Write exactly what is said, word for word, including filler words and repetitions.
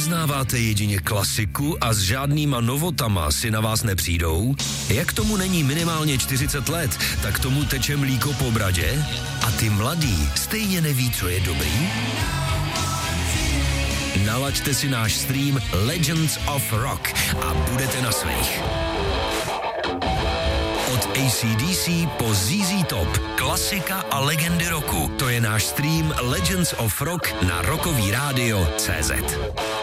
vyznáváte jedině klasiku a s žádnýma novotama si na vás nepřijdou? Jak tomu není minimálně čtyřicet let, tak tomu teče mlíko po bradě? A ty mladí stejně neví, co je dobrý? Nalaďte si náš stream Legends of Rock a budete na svých. Od A C D C po Z Z Top, klasika a legendy roku. To je náš stream Legends of Rock na rockový rádio tečka cé zet.